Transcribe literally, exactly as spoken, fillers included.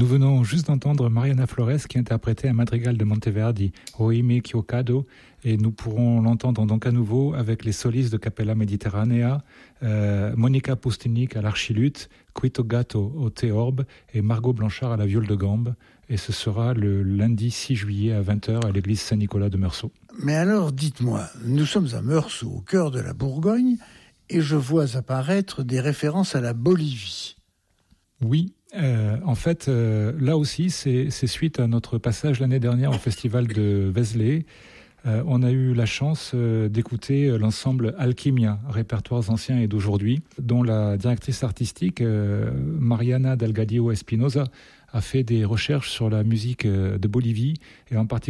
Nous venons juste d'entendre Mariana Flores qui interprétait un madrigal de Monteverdi, Oime Chiocado, et nous pourrons l'entendre donc à nouveau avec les solistes de Capella Mediterranea, euh, Monica Pustinic à l'archiluth, Quito Gatto au théorbe et Margot Blanchard à la viole de gambe. Et ce sera le lundi six juillet à vingt heures à l'église Saint-Nicolas de Meursault. Mais alors, dites-moi, nous sommes à Meursault, au cœur de la Bourgogne, et je vois apparaître des références à la Bolivie. Oui, euh, en fait, euh, là aussi, c'est, c'est suite à notre passage l'année dernière au festival de Vézelay. Euh, on a eu la chance euh, d'écouter l'ensemble Alchimia, répertoires anciens et d'aujourd'hui, dont la directrice artistique, euh, Mariana Delgadillo Espinosa, a fait des recherches sur la musique de Bolivie et en particulier